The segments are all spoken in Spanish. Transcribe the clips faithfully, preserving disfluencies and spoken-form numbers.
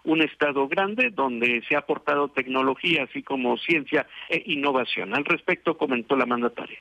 un estado grande donde se ha aportado tecnología, así como ciencia e innovación. Al respecto comentó la mandataria.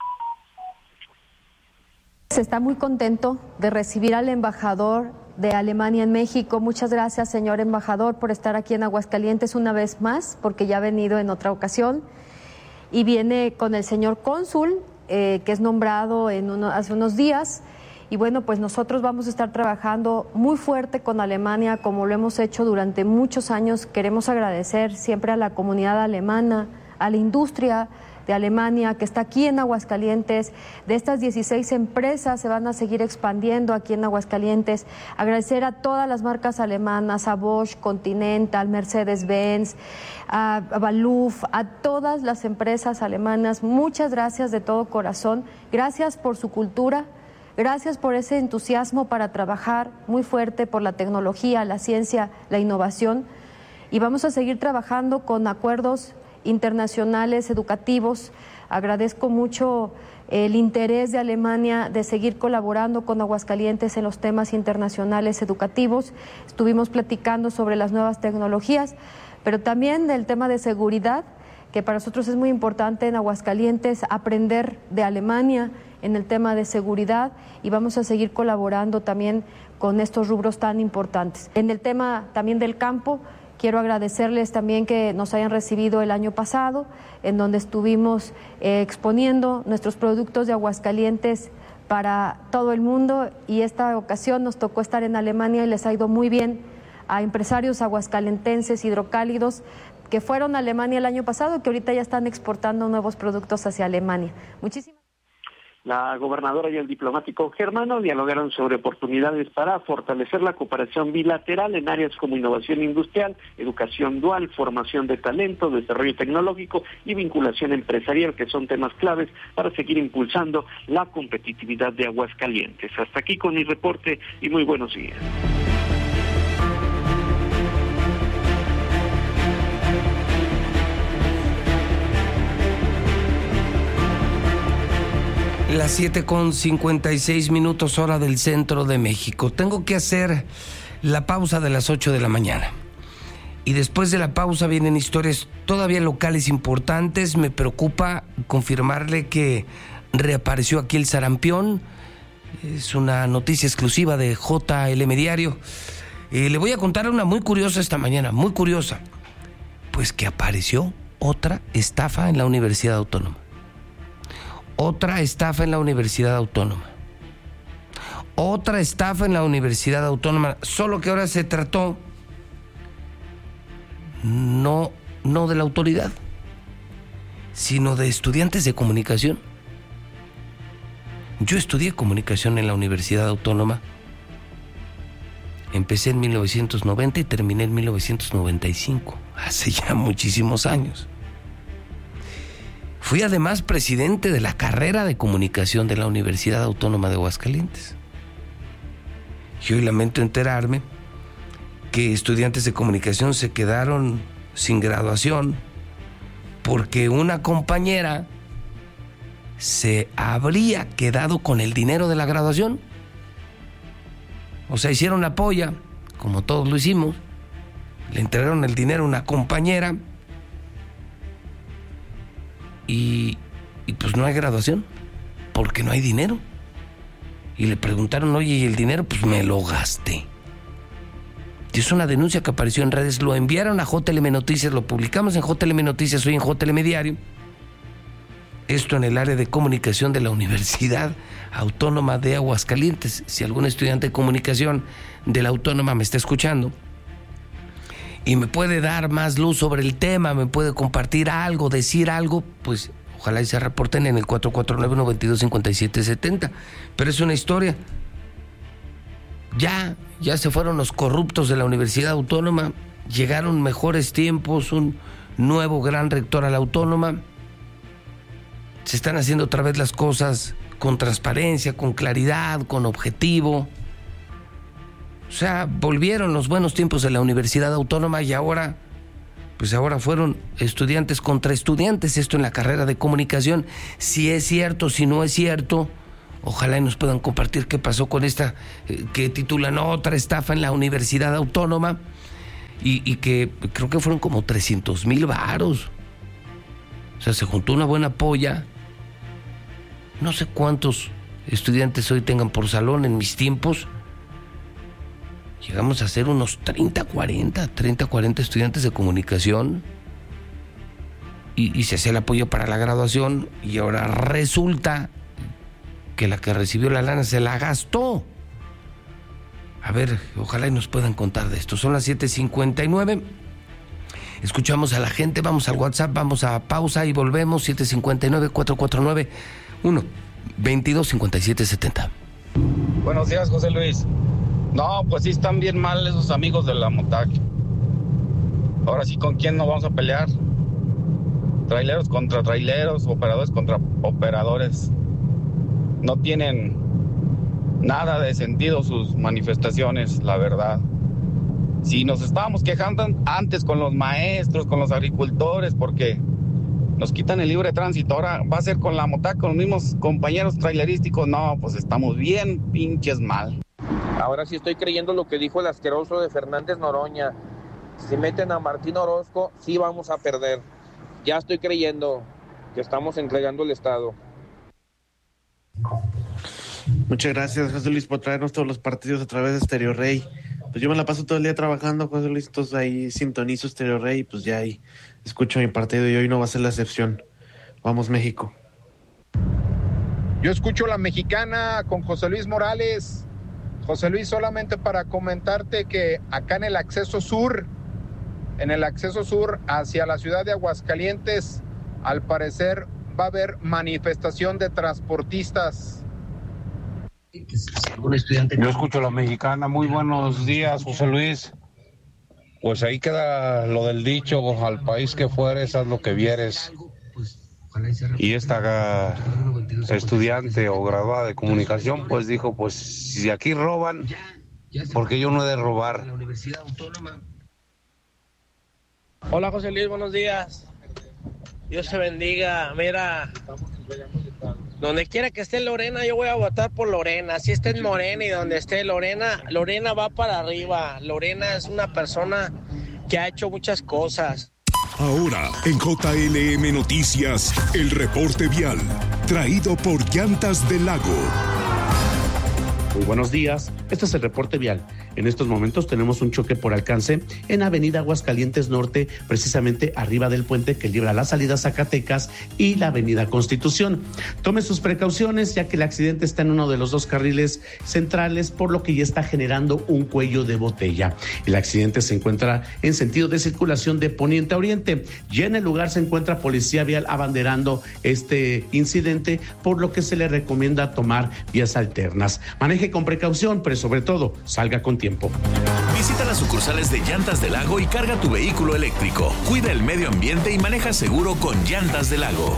Se está muy contento de recibir al embajador de Alemania en México. Muchas gracias, señor embajador, por estar aquí en Aguascalientes una vez más, porque ya ha venido en otra ocasión. Y viene con el señor cónsul, eh, que es nombrado en uno, hace unos días. Y bueno, pues nosotros vamos a estar trabajando muy fuerte con Alemania, como lo hemos hecho durante muchos años. Queremos agradecer siempre a la comunidad alemana, a la industria de Alemania que está aquí en Aguascalientes. De estas dieciséis empresas se van a seguir expandiendo aquí en Aguascalientes. Agradecer a todas las marcas alemanas, a Bosch, Continental, Mercedes-Benz, a Baluf, a todas las empresas alemanas. Muchas gracias de todo corazón. Gracias por su cultura. Gracias por ese entusiasmo para trabajar muy fuerte por la tecnología, la ciencia, la innovación. Y vamos a seguir trabajando con acuerdos internacionales educativos. Agradezco mucho el interés de Alemania de seguir colaborando con Aguascalientes en los temas internacionales educativos. Estuvimos platicando sobre las nuevas tecnologías, pero también del tema de seguridad, que para nosotros es muy importante en Aguascalientes aprender de Alemania en el tema de seguridad, y vamos a seguir colaborando también con estos rubros tan importantes. En el tema también del campo, quiero agradecerles también que nos hayan recibido el año pasado, en donde estuvimos eh, exponiendo nuestros productos de Aguascalientes para todo el mundo, y esta ocasión nos tocó estar en Alemania y les ha ido muy bien a empresarios aguascalentenses hidrocálidos que fueron a Alemania el año pasado y que ahorita ya están exportando nuevos productos hacia Alemania. Muchísimas La gobernadora y el diplomático germano dialogaron sobre oportunidades para fortalecer la cooperación bilateral en áreas como innovación industrial, educación dual, formación de talento, desarrollo tecnológico y vinculación empresarial, que son temas claves para seguir impulsando la competitividad de Aguascalientes. Hasta aquí con mi reporte y muy buenos días. Las siete con cincuenta y seis minutos hora del centro de México. Tengo que hacer la pausa de las ocho de la mañana. Y después de la pausa vienen historias todavía locales importantes. Me preocupa confirmarle que reapareció aquí el sarampión. Es una noticia exclusiva de J L M Diario. Eh, le voy a contar una muy curiosa esta mañana, muy curiosa. Pues que apareció otra estafa en la Universidad Autónoma. Otra estafa en la Universidad Autónoma. Otra estafa en la Universidad Autónoma. Solo que ahora se trató no, no de la autoridad, sino de estudiantes de comunicación. Yo estudié comunicación en la Universidad Autónoma. Empecé en mil novecientos noventa y terminé en mil novecientos noventa y cinco. Hace ya muchísimos años. Fui además presidente de la carrera de comunicación de la Universidad Autónoma de Aguascalientes. Y hoy lamento enterarme que estudiantes de comunicación se quedaron sin graduación porque una compañera se habría quedado con el dinero de la graduación. O sea, hicieron la polla, como todos lo hicimos, le entregaron el dinero a una compañera y, y pues no hay graduación, porque no hay dinero. Y le preguntaron, oye, ¿y el dinero? Pues me lo gasté. Y es una denuncia que apareció en redes, lo enviaron a J L M Noticias, lo publicamos en J L M Noticias, hoy en J L M Diario. Esto en el área de comunicación de la Universidad Autónoma de Aguascalientes. Si algún estudiante de comunicación de la Autónoma me está escuchando y me puede dar más luz sobre el tema, me puede compartir algo, decir algo, pues ojalá y se reporten en el cuatro cuatro nueve, nueve dos cinco siete siete cero. Pero es una historia. Ya, ya se fueron los corruptos de la Universidad Autónoma, llegaron mejores tiempos, un nuevo gran rector a la Autónoma. Se están haciendo otra vez las cosas con transparencia, con claridad, con objetivo. O sea, volvieron los buenos tiempos de la Universidad Autónoma y ahora, pues ahora fueron estudiantes contra estudiantes, esto en la carrera de comunicación. Si es cierto, si no es cierto, ojalá y nos puedan compartir qué pasó con esta, eh, que titulan otra estafa en la Universidad Autónoma. y, y que creo que fueron como trescientos mil varos. O sea, se juntó una buena polla. No sé cuántos estudiantes hoy tengan por salón. En mis tiempos llegamos a ser unos treinta, cuarenta, treinta, cuarenta estudiantes de comunicación. Y, y se hacía el apoyo para la graduación. Y ahora resulta que la que recibió la lana se la gastó. A ver, ojalá y nos puedan contar de esto. Son las siete cincuenta y nueve. Escuchamos a la gente, vamos al WhatsApp, vamos a pausa y volvemos. siete cinco nueve, cuatro cuatro nueve, uno veintidós cincuenta y siete setenta. Buenos días, José Luis. No, pues sí están bien mal esos amigos de la MOTAC. Ahora sí, ¿con quién nos vamos a pelear? Traileros contra traileros, operadores contra operadores. No tienen nada de sentido sus manifestaciones, la verdad. Si nos estábamos quejando antes con los maestros, con los agricultores, porque nos quitan el libre tránsito, ahora va a ser con la MOTAC, con los mismos compañeros trailerísticos. No, pues estamos bien pinches mal. Ahora sí estoy creyendo lo que dijo el asqueroso de Fernández Noroña. Si meten a Martín Orozco, sí vamos a perder. Ya estoy creyendo que estamos entregando el Estado. Muchas gracias, José Luis, por traernos todos los partidos a través de Stereo Rey. Pues yo me la paso todo el día trabajando, José Luis, entonces ahí sintonizo Stereo Rey y pues ya ahí escucho mi partido y hoy no va a ser la excepción. Vamos, México. Yo escucho La Mexicana con José Luis Morales. José Luis, solamente para comentarte que acá en el acceso sur, en el acceso sur hacia la ciudad de Aguascalientes, al parecer va a haber manifestación de transportistas. Yo escucho La Mexicana. Muy buenos días, José Luis. Pues ahí queda lo del dicho: al país que fueres, haz lo que vieres. Y esta estudiante o graduada de comunicación pues dijo, pues si aquí roban, ¿por qué yo no he de robar? Hola, José Luis, buenos días. Dios te bendiga. Mira, donde quiera que esté Lorena, yo voy a votar por Lorena. Si esté en Morena y donde esté Lorena, Lorena va para arriba. Lorena es una persona que ha hecho muchas cosas. Ahora, en J L M Noticias, el reporte vial, traído por Llantas del Lago. Muy buenos días, este es el reporte vial. En estos momentos tenemos un choque por alcance en Avenida Aguascalientes Norte, precisamente arriba del puente que libra la salida a Zacatecas y la Avenida Constitución. Tome sus precauciones ya que el accidente está en uno de los dos carriles centrales, por lo que ya está generando un cuello de botella. El accidente se encuentra en sentido de circulación de poniente a oriente. Ya en el lugar se encuentra policía vial abanderando este incidente, por lo que se le recomienda tomar vías alternas. Maneje con precaución, pero sobre todo, salga con tiempo. Visita las sucursales de Llantas del Lago y carga tu vehículo eléctrico. Cuida el medio ambiente y maneja seguro con Llantas del Lago.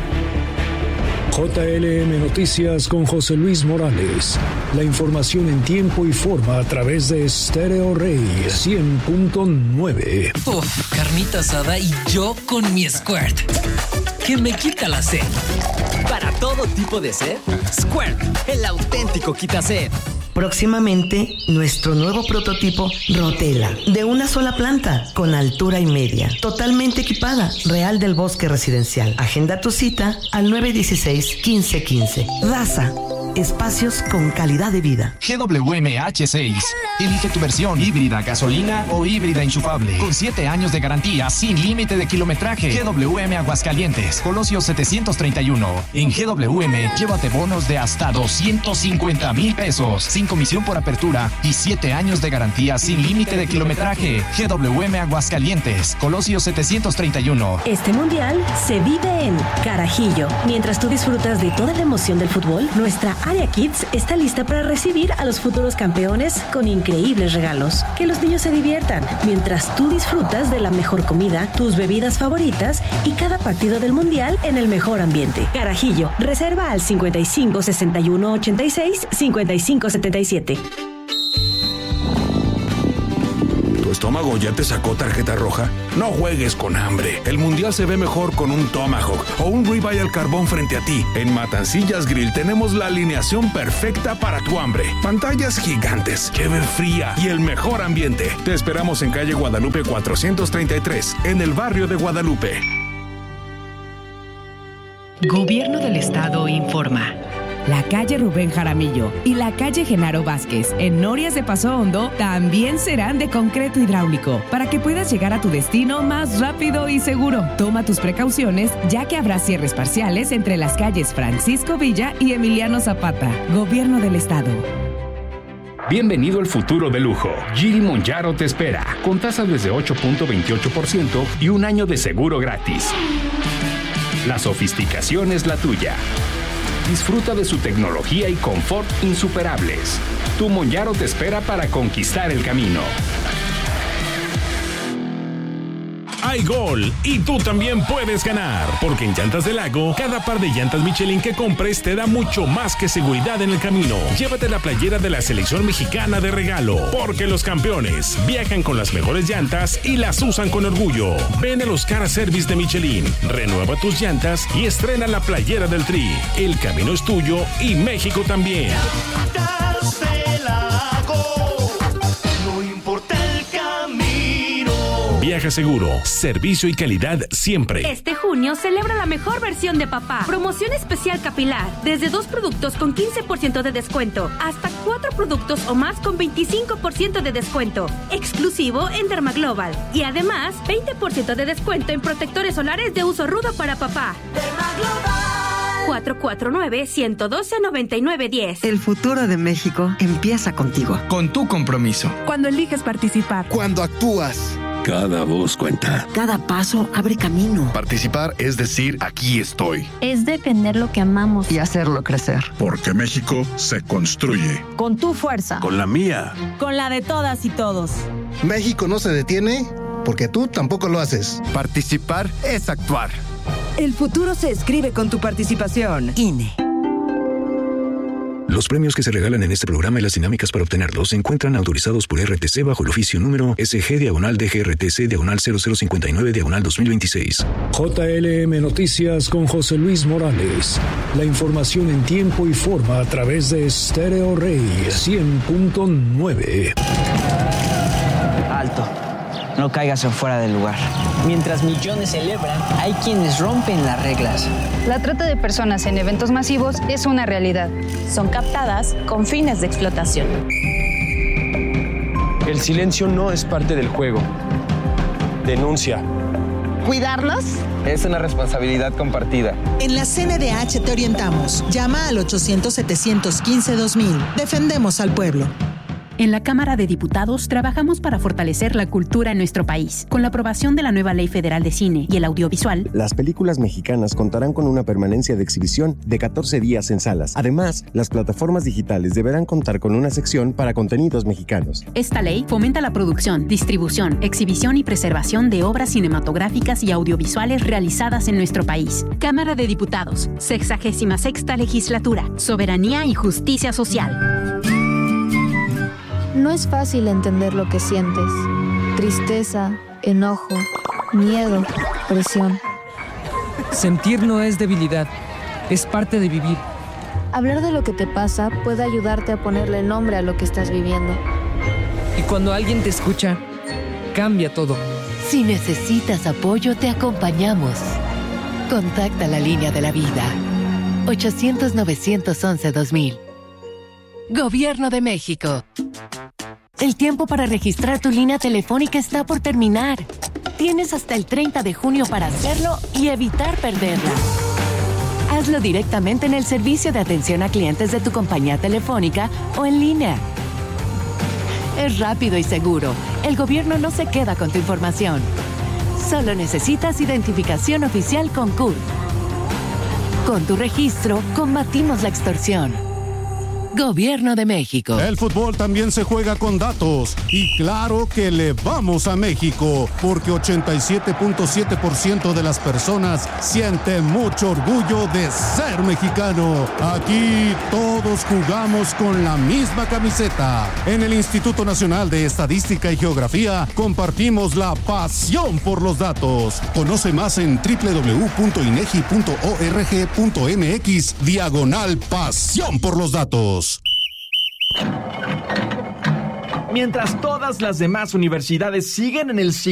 J L M Noticias con José Luis Morales. La información en tiempo y forma a través de Stereo Rey cien punto nueve. Uf, carnita asada y yo con mi Squirt, que me quita la sed. Para todo tipo de sed, Squirt, el auténtico quitased. Próximamente, nuestro nuevo prototipo Rotela, de una sola planta, con altura y media, totalmente equipada, Real del Bosque Residencial. Agenda tu cita al nueve uno seis, quince quince. Raza, espacios con calidad de vida. G W M H seis. Elige tu versión híbrida, gasolina o híbrida enchufable. Con siete años de garantía, sin límite de kilometraje. G W M Aguascalientes, Colosio setecientos treinta y uno. En G W M, llévate bonos de hasta doscientos cincuenta mil pesos, sin comisión por apertura y siete años de garantía sin límite de kilometraje. G W M Aguascalientes, Colosio setecientos treinta y uno. Este mundial se vive en Carajillo. Mientras tú disfrutas de toda la emoción del fútbol, nuestra área Kids está lista para recibir a los futuros campeones con increíbles regalos. Que los niños se diviertan mientras tú disfrutas de la mejor comida, tus bebidas favoritas y cada partido del mundial en el mejor ambiente. Carajillo, reserva al cincuenta y cinco, sesenta y uno, ochenta y seis, cincuenta y cinco, setenta y siete. estómago ya te sacó tarjeta roja? No juegues con hambre. El mundial se ve mejor con un Tomahawk o un ribeye al carbón frente a ti. En Matancillas Grill tenemos la alineación perfecta para tu hambre. Pantallas gigantes, cheve fría y el mejor ambiente. Te esperamos en calle Guadalupe cuatrocientos treinta y tres, en el barrio de Guadalupe. Gobierno del Estado informa. La calle Rubén Jaramillo y la calle Genaro Vázquez en Norias de Paso Hondo también serán de concreto hidráulico para que puedas llegar a tu destino más rápido y seguro. Toma tus precauciones, ya que habrá cierres parciales entre las calles Francisco Villa y Emiliano Zapata. Gobierno del Estado. Bienvenido al futuro de lujo. Gili Monjaro te espera, con tasas desde ocho punto veintiocho por ciento y un año de seguro gratis. La sofisticación es la tuya. Disfruta de su tecnología y confort insuperables. Tu Monjaro te espera para conquistar el camino. Hay gol y tú también puedes ganar, porque en Llantas del Lago, cada par de llantas Michelin que compres te da mucho más que seguridad en el camino. Llévate la playera de la selección mexicana de regalo, porque los campeones viajan con las mejores llantas y las usan con orgullo. Ven a los Car Service de Michelin, renueva tus llantas y estrena la playera del Tri. El camino es tuyo y México también. Llantas del Lago, no importa el camino. Viaja seguro, servicio y calidad siempre. Este junio celebra la mejor versión de papá. Promoción especial capilar. Desde dos productos con quince por ciento de descuento hasta cuatro productos o más con veinticinco por ciento de descuento. Exclusivo en Dermaglobal. Y además, veinte por ciento de descuento en protectores solares de uso rudo para papá. Dermaglobal. cuatro cuatro nueve, uno uno dos, nueve nueve uno cero. El futuro de México empieza contigo. Con tu compromiso. Cuando eliges participar. Cuando actúas. Cada voz cuenta. Cada paso abre camino. Participar es decir, aquí estoy. Es defender lo que amamos. Y hacerlo crecer. Porque México se construye. Con tu fuerza. Con la mía. Con la de todas y todos. México no se detiene porque tú tampoco lo haces. Participar es actuar. El futuro se escribe con tu participación. I N E. Los premios que se regalan en este programa y las dinámicas para obtenerlos se encuentran autorizados por R T C bajo el oficio número S G diagonal D G R T C diagonal cero cero cincuenta y nueve diagonal dos mil veintiséis. J L M Noticias con José Luis Morales. La información en tiempo y forma a través de Stereo Rey cien punto nueve. Alto. No caigas en fuera del lugar. Mientras millones celebran, hay quienes rompen las reglas. La trata de personas en eventos masivos es una realidad. Son captadas con fines de explotación. El silencio no es parte del juego. Denuncia. ¿Cuidarlos? Es una responsabilidad compartida. En la C N D H te orientamos. Llama al ochocientos, setecientos quince, dos mil. Defendemos al pueblo. En la Cámara de Diputados trabajamos para fortalecer la cultura en nuestro país. Con la aprobación de la nueva Ley Federal de Cine y el Audiovisual, las películas mexicanas contarán con una permanencia de exhibición de catorce días en salas. Además, las plataformas digitales deberán contar con una sección para contenidos mexicanos. Esta ley fomenta la producción, distribución, exhibición y preservación de obras cinematográficas y audiovisuales realizadas en nuestro país. Cámara de Diputados, sexagésima sexta legislatura, soberanía y justicia social. No es fácil entender lo que sientes. Tristeza, enojo, miedo, presión. Sentir no es debilidad, es parte de vivir. Hablar de lo que te pasa puede ayudarte a ponerle nombre a lo que estás viviendo. Y cuando alguien te escucha, cambia todo. Si necesitas apoyo, te acompañamos. Contacta la línea de la vida. ochocientos, novecientos once, dos mil. Gobierno de México. El tiempo para registrar tu línea telefónica está por terminar. Tienes hasta el treinta de junio para hacerlo y evitar perderla. Hazlo directamente en el servicio de atención a clientes de tu compañía telefónica o en línea. Es rápido y seguro. El gobierno no se queda con tu información. Solo necesitas identificación oficial con C U R. Con tu registro, combatimos la extorsión. Gobierno de México. El fútbol también se juega con datos. Y claro que le vamos a México, porque ochenta y siete punto siete por ciento de las personas sienten mucho orgullo de ser mexicano. Aquí todos jugamos con la misma camiseta. En el Instituto Nacional de Estadística y Geografía compartimos la pasión por los datos. Conoce más en doble u doble u doble u punto inegi punto org punto mx diagonal pasión por los datos. Mientras todas las demás universidades siguen en el